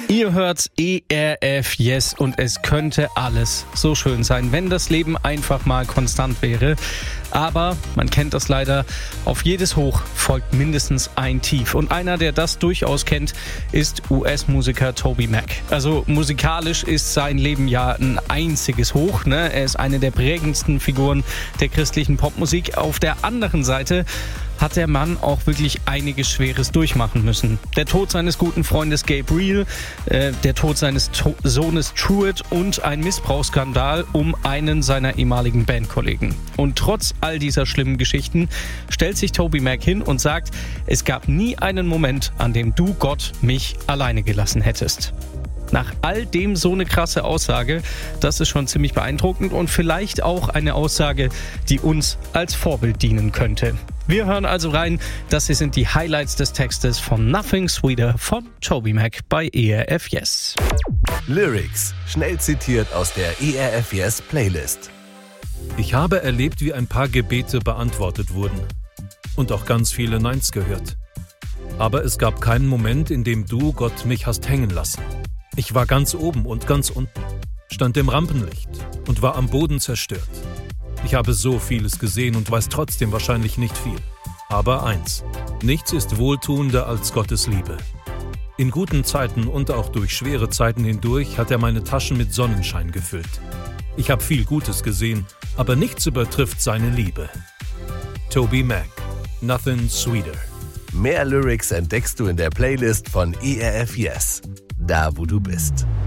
Ihr hört ERF Yes und es könnte alles so schön sein, wenn das Leben einfach mal konstant wäre. Aber man kennt das leider, auf jedes Hoch folgt mindestens ein Tief. Und einer, der das durchaus kennt, ist US-Musiker TobyMac. Also musikalisch ist sein Leben ja ein einziges Hoch, ne? Er ist eine der prägendsten Figuren der christlichen Popmusik. Auf der anderen Seite hat der Mann auch wirklich einiges Schweres durchmachen müssen. Der Tod seines guten Freundes Gabriel, der Tod seines Sohnes Truett und ein Missbrauchsskandal um einen seiner ehemaligen Bandkollegen. Und trotz all dieser schlimmen Geschichten stellt sich TobyMac hin und sagt, es gab nie einen Moment, an dem du, Gott, mich alleine gelassen hättest. Nach all dem so eine krasse Aussage, das ist schon ziemlich beeindruckend und vielleicht auch eine Aussage, die uns als Vorbild dienen könnte. Wir hören also rein, das hier sind die Highlights des Textes von Nothing Sweeter von TobyMac bei ERF Yes. Lyrics, schnell zitiert aus der ERF Yes Playlist. Ich habe erlebt, wie ein paar Gebete beantwortet wurden und auch ganz viele Neins gehört. Aber es gab keinen Moment, in dem du, Gott, mich hast hängen lassen. Ich war ganz oben und ganz unten, stand im Rampenlicht und war am Boden zerstört. Ich habe so vieles gesehen und weiß trotzdem wahrscheinlich nicht viel. Aber eins, nichts ist wohltuender als Gottes Liebe. In guten Zeiten und auch durch schwere Zeiten hindurch hat er meine Taschen mit Sonnenschein gefüllt. Ich habe viel Gutes gesehen, aber nichts übertrifft seine Liebe. TobyMac, Nothing Sweeter. Mehr Lyrics entdeckst du in der Playlist von ERF Yes, da wo du bist.